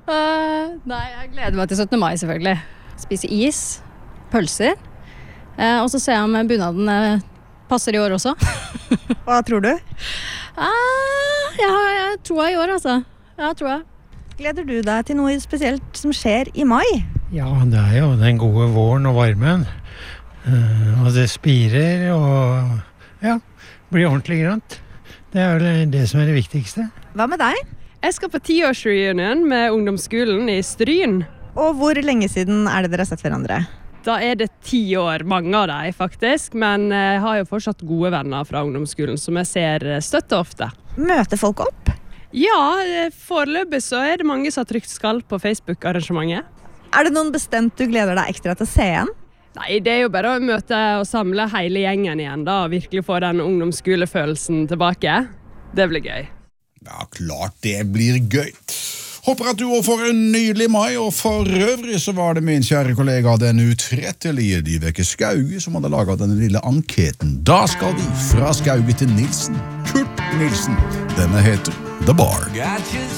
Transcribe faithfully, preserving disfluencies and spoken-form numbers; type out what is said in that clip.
Uh, nei, jeg gleder meg til syttende mai selvfølgelig. Spise is, pølser. Uh, og så ser jeg om bunaden uh, passer i år også. Hva tror du? Uh, jeg har jeg tror jeg i år, altså. Ja, tror jeg. Gleder du deg til noe spesielt som skjer i mai? Ja, det er jo den gode våren og varmen. Uh, og det spirer og ja, blir ordentlig grønt. Det er vel det som er det viktigste. Hva med deg? Jeg skal på tiårsreunion med ungdomsskolen i Stryn. Og hvor lenge siden er det dere har sett hverandre? Da er det ti år, mange av dem faktisk, men jeg har jo fortsatt gode venner fra ungdomsskolen som jeg ser støtte ofte. Møter folk opp? Ja, foreløpig så er det mange som har trykt skall på Facebook-arrangementet. Er det noen bestemt du gleder deg ekstra til å se igjen? Nei, det er jo bare å møte og samle hele gjengen igjen da, og virkelig få den ungdomsskolefølelsen tilbake. Det blir gøy. Ja, klart det blir gøy. Håper at du også får en nydelig mai, og for øvrig så var det min kjære kollega den utrettelige Dyveke Skauge som hadde laget denne lille anketen. Da skal vi fra Skauge til Nilsen. Kurt Nilsen. Denne heter The Bar.